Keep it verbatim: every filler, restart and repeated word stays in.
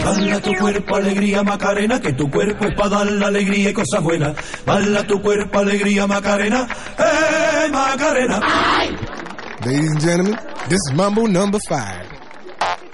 Bala tu cuerpo, alegría, Macarena, que tu cuerpo es para dar la alegría y cosas buenas. Bala tu cuerpo, alegría, Macarena, ¡eh, Macarena! Ladies and gentlemen, this is Mambo number five.